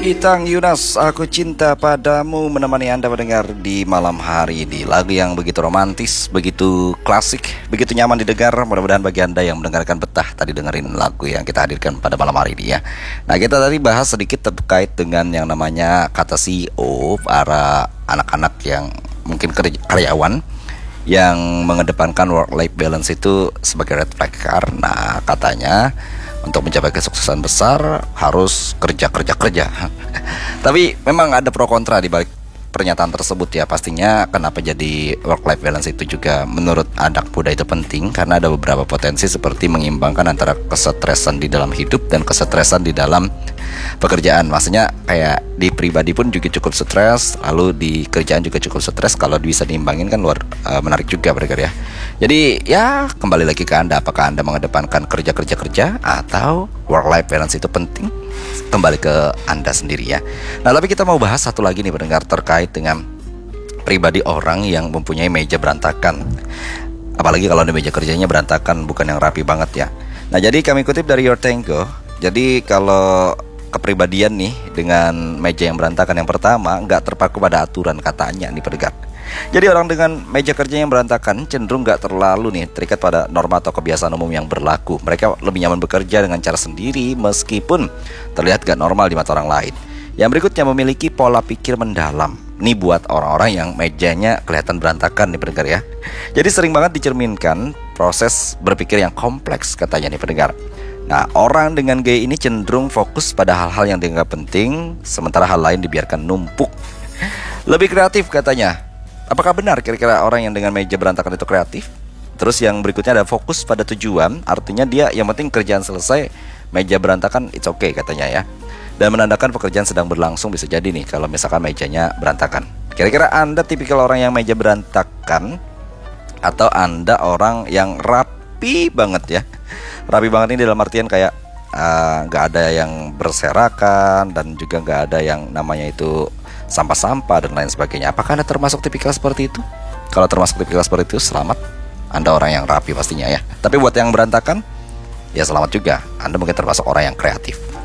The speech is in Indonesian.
Itang Yunas, aku cinta padamu, menemani Anda mendengar di malam hari ini. Lagu yang begitu romantis, begitu klasik, begitu nyaman didengar. Mudah-mudahan bagi Anda yang mendengarkan betah tadi dengerin lagu yang kita hadirkan pada malam hari ini ya. Nah, kita tadi bahas sedikit terkait dengan yang namanya kata CEO, para anak-anak yang mungkin karyawan yang mengedepankan work-life balance itu sebagai red flag. Karena katanya untuk mencapai kesuksesan besar harus kerja. Tapi memang ada pro kontra di balik pernyataan tersebut ya. Pastinya kenapa jadi work life balance itu juga menurut anak muda itu penting, karena ada beberapa potensi seperti mengimbangkan antara kesetresan di dalam hidup dan kesetresan di dalam pekerjaan. Maksudnya kayak di pribadi pun juga cukup stres, lalu di kerjaan juga cukup stres. Kalau bisa diimbangin kan menarik juga bergerak ya. Jadi ya kembali lagi ke Anda, apakah Anda mengedepankan kerja atau work life balance itu penting? Kembali ke Anda sendiri ya. Nah, tapi kita mau bahas satu lagi nih pendengar, terkait dengan pribadi orang yang mempunyai meja berantakan. Apalagi kalau di meja kerjanya berantakan, bukan yang rapi banget ya. Nah, jadi kami kutip dari Your Tango. Jadi kalau kepribadian nih dengan meja yang berantakan, yang pertama nggak terpaku pada aturan katanya nih pendengar. Jadi orang dengan meja kerja yang berantakan cenderung gak terlalu nih terikat pada norma atau kebiasaan umum yang berlaku. Mereka lebih nyaman bekerja dengan cara sendiri meskipun terlihat gak normal di mata orang lain. Yang berikutnya, memiliki pola pikir mendalam. Ini buat orang-orang yang mejanya kelihatan berantakan nih pendengar ya. Jadi sering banget dicerminkan proses berpikir yang kompleks katanya nih pendengar. Nah, orang dengan gaya ini cenderung fokus pada hal-hal yang dianggap penting, sementara hal lain dibiarkan numpuk. Lebih kreatif katanya. Apakah benar kira-kira orang yang dengan meja berantakan itu kreatif? Terus yang berikutnya ada fokus pada tujuan. Artinya dia yang penting kerjaan selesai, meja berantakan it's okay katanya ya. Dan menandakan pekerjaan sedang berlangsung bisa jadi nih kalau misalkan mejanya berantakan. Kira-kira Anda tipikal orang yang meja berantakan atau Anda orang yang rapi banget ya? Rapi banget ini dalam artian kayak gak ada yang berserakan dan juga gak ada yang namanya itu sampah-sampah dan lain sebagainya. Apakah Anda termasuk tipikal seperti itu? Kalau termasuk tipikal seperti itu, selamat, Anda orang yang rapi pastinya ya. Tapi buat yang berantakan, ya selamat juga, Anda mungkin termasuk orang yang kreatif.